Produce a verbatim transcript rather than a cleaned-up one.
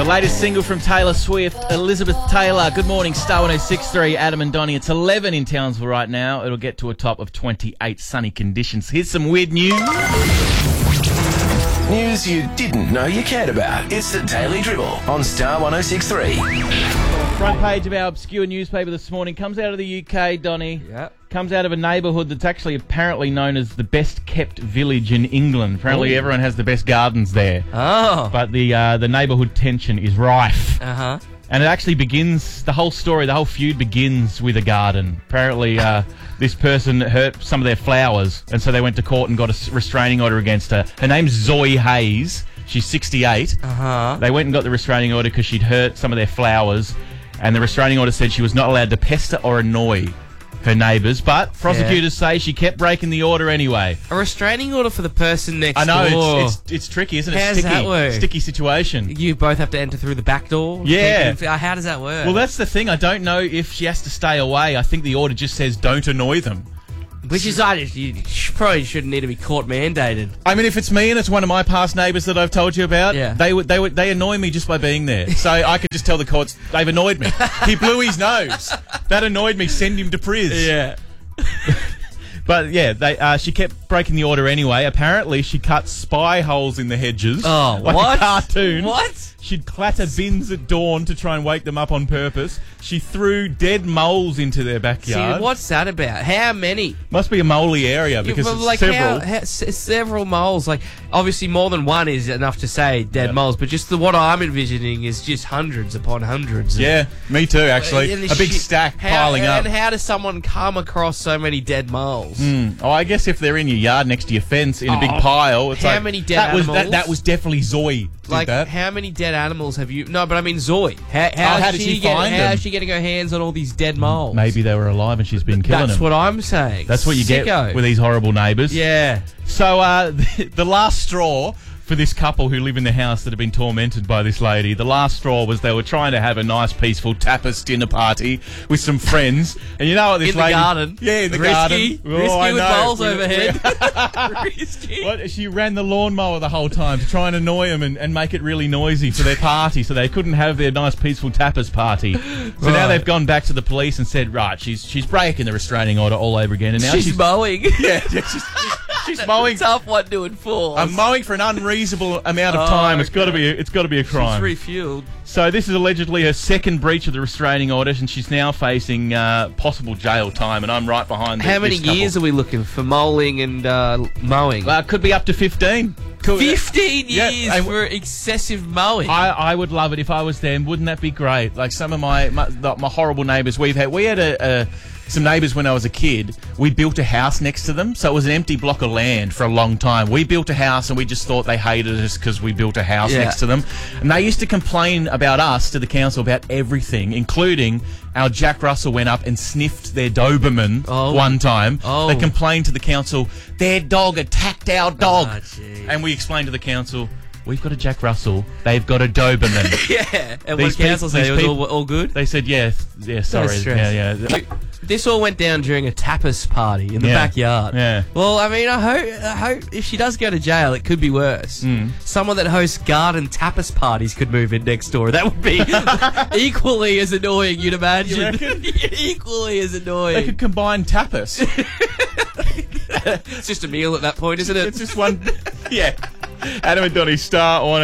The latest single from Taylor Swift, Elizabeth Taylor. Good morning, Star one oh six point three, Adam and Donnie. It's eleven in Townsville right now. It'll get to a top of twenty-eight sunny conditions. Here's some weird news. News you didn't know you cared about. It's the Daily Dribble on Star one oh six point three. Front page of our obscure newspaper this morning comes out of the U K, Donnie. Yep. Comes out of a neighbourhood that's actually apparently known as the best kept village in England. Apparently Ooh. everyone has the best gardens there. Oh. But the uh, the neighbourhood tension is rife. Uh-huh. And it actually begins, the whole story, the whole feud begins with a garden. Apparently uh, this person hurt some of their flowers, and so they went to court and got a restraining order against her. Her name's Zoe Hayes. She's sixty-eight. Uh-huh. They went and got the restraining order because she'd hurt some of their flowers, and the restraining order said she was not allowed to pester or annoy her neighbours, but prosecutors say she kept breaking the order anyway. A restraining order for the person next I know, door. it's, it's it's tricky, isn't it? How does Sticky, that work? Sticky situation. You both have to enter through the back door? Yeah. How does that work? Well, that's the thing. I don't know if she has to stay away. I think the order just says don't annoy them. Which is, I just, you probably shouldn't need to be court mandated. I mean, if it's me and it's one of my past neighbours that I've told you about, Yeah. they would they would they annoy me just by being there. So I could just tell the courts they've annoyed me. He blew his nose. That annoyed me. Send him to prison. Yeah. But yeah, they uh, she kept breaking the order anyway. Apparently, she cut spy holes in the hedges. Oh, like what? a cartoon. What? She'd clatter bins at dawn to try and wake them up on purpose. She threw dead moles into their backyard. See, what's that about? How many? Must be a moley area because Yeah, it's like several. How, how, s- several moles. Like, obviously, more than one is enough to say dead Yep. moles, but just the, what I'm envisioning is just hundreds upon hundreds. of- Yeah, me too, actually. And A the big shit- stack how, piling up. And how does someone come across so many dead moles? Mm. Oh, I guess if they're in your yard next to your fence in a big Oh, pile, it's how like, many dead that was that, animals? that was definitely Zoe. Did Like, that. how many dead animals have you... No, but I mean Zoe. How, how, Oh, how is did she she get, find How them? is she getting her hands on all these dead moles? Maybe they were alive and she's been killing That's them. what I'm saying. That's what you Sicko. get with these horrible neighbours. Yeah. So uh, the, the last straw for this couple who live in the house that have been tormented by this lady, the last straw was they were trying to have a nice, peaceful tapas dinner party with some friends. And you know what this In the lady... garden. Yeah, in the Risky. garden. Risky I with know. bowls With- overhead. Risky. What? She ran the lawnmower the whole time to try and annoy them and, and make it really noisy for their party so they couldn't have their nice, peaceful tapas party. So now Right. they've gone back to the police and said, right, she's she's breaking the restraining order all over again. And now She's, she's... mowing. yeah, yeah, she's, she's mowing... Tough one to enforce. I'm mowing for an unreasonable amount of Oh, time. It's okay. got to be. A, it's got to be a She's crime. refueled. So this is allegedly her second breach of the restraining order, and she's now facing uh, possible jail time. And I'm right behind. The, How many this couple. years are we looking for mowing and uh, mowing? Uh, could be up to fifteen. Could, Fifteen Yeah, years and- for excessive mowing. I, I would love it if I was them. Wouldn't that be great? Like some of my my, the, my horrible neighbours we've had. We had a, a some neighbours when I was a kid. We built a house next to them, so it was an empty block of land for a long time. We built a house and we just thought they hated us because we built a house Yeah. next to them. And they used to complain about us to the council about everything, including our Jack Russell went up and sniffed their Doberman Oh. one time. Oh. They complained to the council, their dog attacked our dog. Ah, gee. And we explained to the council, we've got a Jack Russell, they've got a Doberman. yeah. And These what council peop- say? these It was peop- all, all good? They said, yeah, th- yeah, sorry. stress. Yeah, yeah. This all went down during a tapas party in the Yeah. backyard. Yeah. Well, I mean, I hope, I hope if she does go to jail, it could be worse. Mm. Someone that hosts garden tapas parties could move in next door. That would be equally as annoying, you'd imagine. You reckon? Equally as They annoying. could combine tapas. It's just a meal at that point, isn't it? It's just one. Yeah. Adam and Donnie, Star on